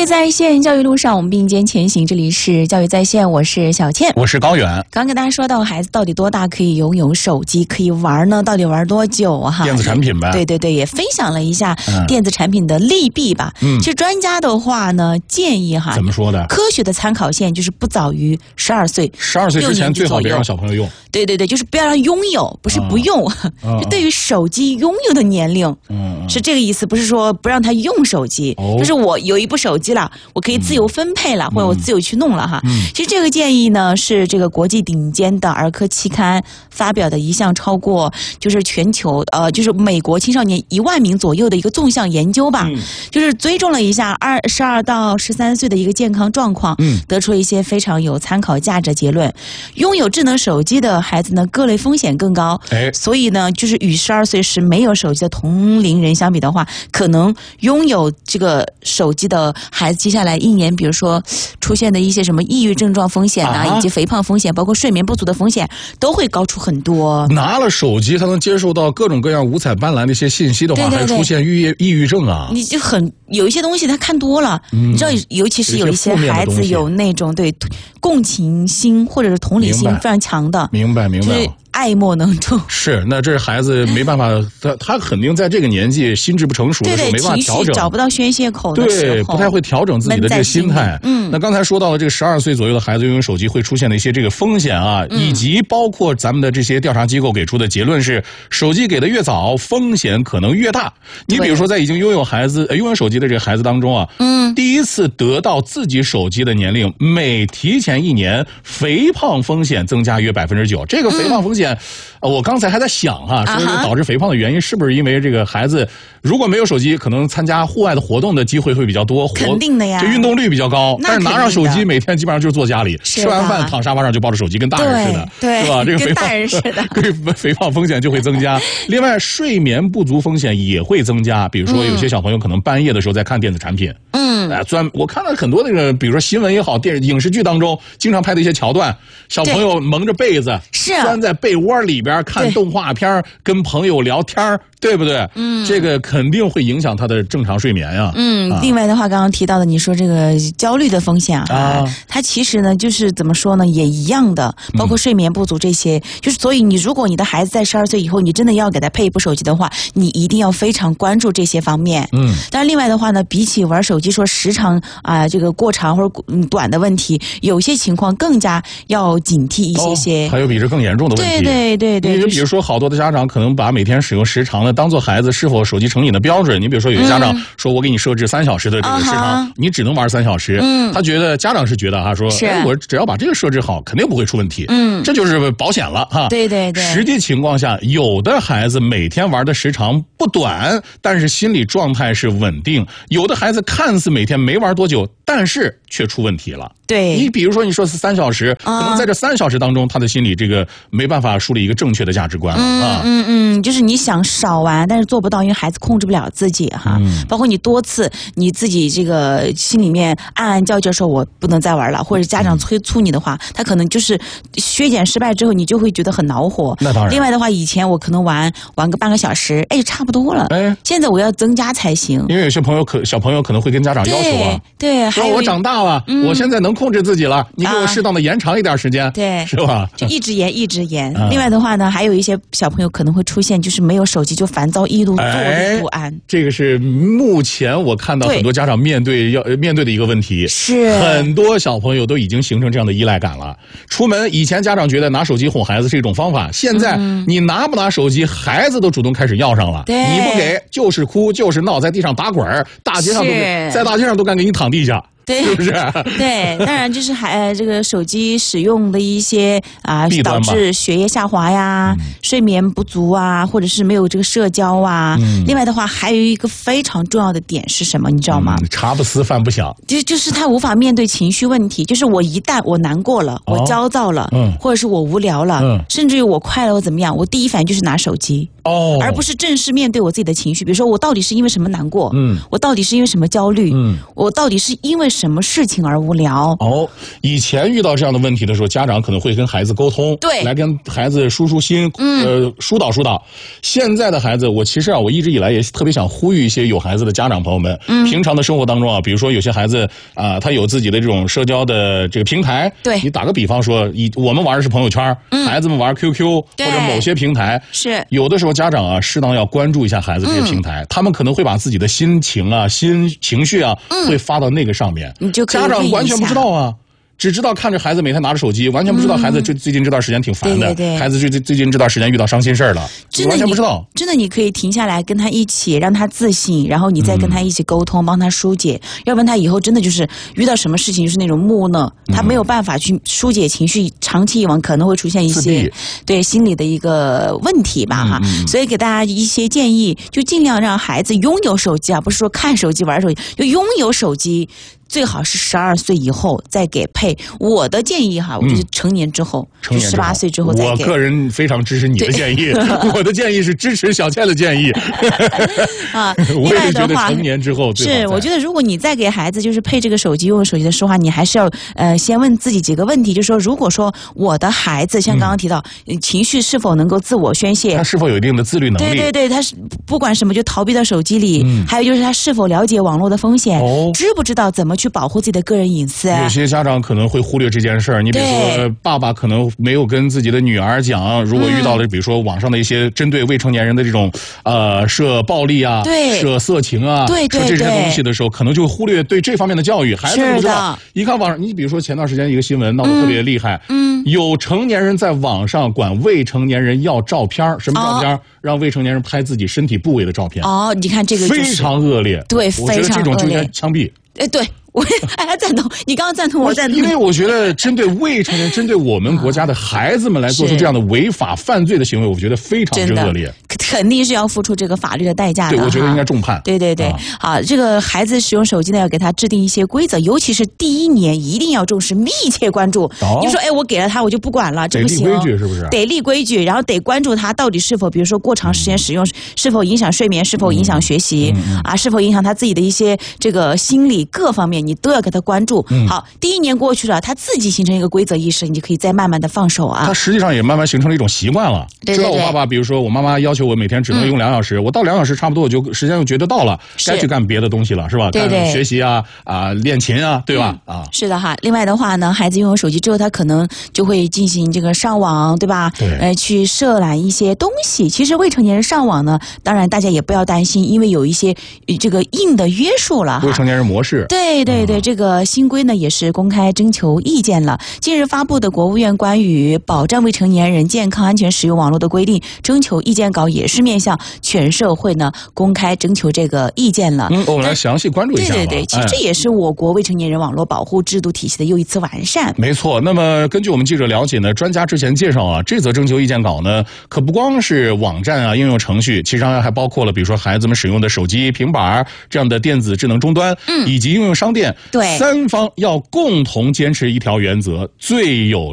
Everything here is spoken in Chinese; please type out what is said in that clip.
在线，教育路上我们并肩前行。这里是教育在线，我是小倩， 我是高远。 刚跟大家说到，孩子到底多大可以拥有手机，可以玩呢？到底玩多久哈？ 电子产品呗。 对对对，也分享了一下电子产品的利弊吧。其实专家的话呢，建议哈， 怎么说的？ 科学的参考线就是不早于12岁 ，12岁之前最好别让小朋友用。 对对对，就是不要让拥有，不是不用。就对于手机拥有的年龄，是这个意思，不是说不让他用手机，就是我有一部手机了，我可以自由分配了，或者我自由去弄了哈。其实这个建议呢，是这个国际顶尖的儿科期刊发表的一项超过就是全球就是美国青少年1万名左右的一个纵向研究吧，就是追踪了一下12到13岁的一个健康状况，得出了一些非常有参考价值的结论。拥有智能手机的孩子呢，各类风险更高，所以呢，就是与12岁时没有手机的同龄人相比的话，可能拥有这个手机的孩子接下来1年，比如说出现的一些什么抑郁症状风险以及肥胖风险，包括睡眠不足的风险，都会高出很多。 拿了手机，他能接受到各种各样五彩斑斓的一些信息的话，还出现抑郁症啊！ 你就有一些东西他看多了，你知道，尤其是有一些孩子有那种对共情心或者是同理心非常强的， 明白。 就是爱莫能助。 是，那这孩子没办法，他肯定在这个年纪心智不成熟的时候没办法调整， 找不到宣泄口的时候， 对，不太会调整自己的这个心态。那刚才说到了这个12岁左右的孩子拥有手机会出现的一些这个风险啊，以及包括咱们的这些调查机构给出的结论是，手机给的越早，风险可能越大。你比如说，在已经拥有手机的这个孩子当中啊，第一次得到自己手机的年龄，每提前1年，肥胖风险增加约9%。这个肥胖风险，我刚才还在想说导致肥胖的原因是不是因为这个孩子如果没有手机，可能参加户外的活动的机会会比较多， 肯定的呀， 这运动率比较高。但是拿上手机，每天基本上就是坐家里，吃完饭躺沙发上就抱着手机，跟大人似的， 对， 是吧？这个跟大人似的， 肥胖风险就会增加。另外，睡眠不足风险也会增加，比如说有些小朋友可能半夜的时候在看电子产品，我看到很多那个，比如说新闻也好，影视剧当中经常拍的一些桥段，小朋友蒙着被子，钻在被窝里边看动画片，跟朋友聊天，对不对？这个肯定会影响他的正常睡眠呀。 另外的话，刚刚提到的，你说这个焦虑的风险它其实呢，就是怎么说呢，也一样的，包括睡眠不足这些，就是所以如果你的孩子在12岁以后，你真的要给他配一部手机的话，你一定要非常关注这些方面。但是另外的话呢，比起玩手机说时长这个过长或者短的问题，有些情况更加要警惕一些。 还有比这更严重的问题。 对， 你比如说，好多的家长可能把每天使用时长呢当做孩子是否手机成瘾的标准。你比如说，有些家长说我给你设置3小时的这个时长，你只能玩3小时。家长是觉得说，我只要把这个设置好，肯定不会出问题。这就是保险了哈。 对。 实际情况下，有的孩子每天玩的时长不短，但是心理状态是稳定；有的孩子看似每天没玩多久，但是却出问题了。 对， 你比如说，你说是3小时，可能在这3小时当中，他的心理这个没办法树立一个正确的价值观了就是你想少玩，但是做不到，因为孩子控制不了自己哈。包括你多次你自己这个心里面暗暗叫说我不能再玩了，或者家长催促你的话，他可能就是削减失败之后，你就会觉得很恼火。 那当然。 另外的话，以前我可能玩个半个小时，差不多了。现在我要增加才行。 因为有些小朋友可能会跟家长要求啊， 对， 说我长大了，我现在能控制自己了，你给我适当的延长一点时间， 对， 是吧？ 就一直延。另外的话呢，还有一些小朋友可能会出现就是没有手机就烦躁易怒、坐立不安。 这个是目前我看到很多家长面对的一个问题， 是很多小朋友都已经形成这样的依赖感了。出门以前家长觉得拿手机哄孩子是一种方法，现在你拿不拿手机，孩子都主动开始要上了。你不给就是哭就是闹，在地上打滚，在大街上都敢给你躺地下。 对， 是不是？ 对，当然就是这个手机使用的一些导致血液下滑呀、睡眠不足啊，或者是没有这个社交啊。另外的话，还有一个非常重要的点是什么？你知道吗？ 茶不思饭不想， 就是他无法面对情绪问题。就是我一旦我难过了，我焦躁了，或者是我无聊了，甚至于我快乐我怎么样，我第一反应就是拿手机。而不是正式面对我自己的情绪。比如说，我到底是因为什么难过？我到底是因为什么焦虑？我到底是因为什么事情而无聊。 哦，以前遇到这样的问题的时候，家长可能会跟孩子沟通， 对， 来跟孩子疏心，疏导疏导。现在的孩子，我其实我一直以来也特别想呼吁一些有孩子的家长朋友们，平常的生活当中比如说有些孩子他有自己的这种社交的这个平台， 对， 你打个比方说，我们玩的是朋友圈，孩子们玩 QQ 或者某些平台， 是有的时候家长适当要关注一下孩子这些平台，他们可能会把自己的心情新情绪会发到那个上面， 你就可以家长完全不知道只知道看着孩子每天拿着手机，完全不知道孩子最近这段时间挺烦的， 对， 孩子最近这段时间遇到伤心事了，完全不知道。 真的，你可以停下来跟他一起，让他自信，然后你再跟他一起沟通，帮他疏解。要不然他以后真的就是遇到什么事情就是那种木讷，他没有办法去疏解情绪，长期以往可能会出现一些对心理的一个问题吧所以给大家一些建议，就尽量让孩子拥有手机不是说看手机玩手机，就拥有手机。最好是12岁以后再给配。我的建议我觉得成年之后，18岁之后再给。 我个人非常支持你的建议，我的建议是支持小倩的建议。我也觉得成年之后最好。 是，我觉得如果你再给孩子就是配这个手机，用手机的说话，你还是要先问自己几个问题，就是说，如果说我的孩子像刚刚提到，情绪是否能够自我宣泄， 他是否有一定的自律能力？ 对，他是不管什么就逃避到手机里，还有就是他是否了解网络的风险，知不知道怎么去保护自己的个人隐私。 有些家长可能会忽略这件事儿，你比如说爸爸可能没有跟自己的女儿讲，如果遇到了比如说网上的一些针对未成年人的这种涉暴力涉色情涉这些东西的时候，可能就忽略对这方面的教育，孩子不知道。一看网上，你比如说前段时间一个新闻闹得特别厉害，有成年人在网上管未成年人要照片，什么照片？让未成年人拍自己身体部位的照片。 你看这个非常恶劣， 对， 我觉得这种就应该枪毙。 对，我还赞同，你刚刚赞同，我赞同。 因为我觉得针对未成年、针对我们国家的孩子们来做出这样的违法犯罪的行为，我觉得非常之恶劣， 肯定是要付出这个法律的代价的。 对，我觉得应该重判。 对，好，这个孩子使用手机呢，要给他制定一些规则，尤其是第1年一定要重视，密切关注。你说，我给了他，我就不管了，这不行。 得立规矩是不是？ 得立规矩，然后得关注他到底是否，比如说过长时间使用，是否影响睡眠，是否影响学习是否影响他自己的一些这个心理各方面，你都要给他关注。好，第1年过去了，他自己形成一个规则意识，你就可以再慢慢的放手他实际上也慢慢形成了一种习惯了。知道我爸爸，比如说我妈妈要求我每天只能用2小时，我到2小时差不多我就时间就觉得到了，该去干别的东西了，是吧？ 对， 学习练琴对吧？ 是的另外的话呢，孩子拥有手机之后，他可能就会进行这个上网，对吧？ 对， 去涉览一些东西。其实未成年人上网呢，当然大家也不要担心，因为有一些这个硬的约束了未成年人模式。 对，这个新规呢也是公开征求意见了。近日发布的国务院关于保障未成年人健康安全使用网络的规定征求意见稿，也是面向全社会呢公开征求这个意见了。 我们来详细关注一下。 对，其实这也是我国未成年人网络保护制度体系的又一次完善。 没错。那么根据我们记者了解呢，专家之前介绍这则征求意见稿呢，可不光是网站应用程序，其实还包括了比如说孩子们使用的手机、平板这样的电子智能终端，以及应用商店。 对， 3方要共同坚持一条原则，最有